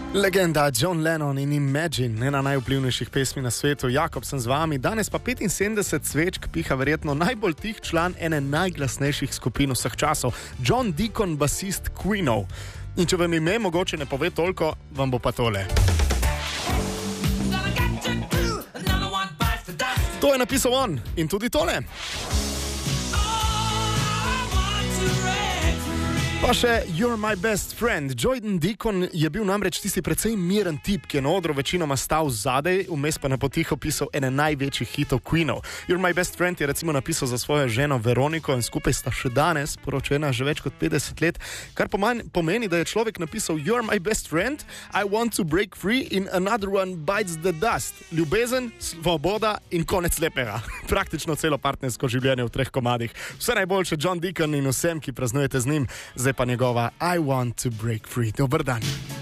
Legenda John Lennon in Imagine, ena najvplivnejših pesmi na svetu. Jakob sem z vami, danes pa 75 svečk piha verjetno najbolj tih član ene najglasnejših skupin vseh časov, John Deacon, basist Queenov. In če vam ime mogoče ne pove toliko, vam bo pa tole. To je napisal on in tudi tole. Pa še You're My Best Friend. John Deacon je bil namreč tisti precej miren tip, ki je na odru večinoma stal zadaj, vmes pa na potiho pisal ene največjih hitov Queenov. You're My Best Friend je recimo napisal za svojo ženo Veroniko in skupaj sta še danes poročena že več kot 50 let, kar pomeni, da je človek napisal You're My Best Friend, I Want to Break Free in Another One Bites the Dust. Ljubezen, svoboda in konec lepega. Praktično celo partnersko življenje v 3 komadih. Vse najboljše John Deacon in vsem, ki praznujete z njim. Zdaj pa njegova I Want to Break Free. Dober dan.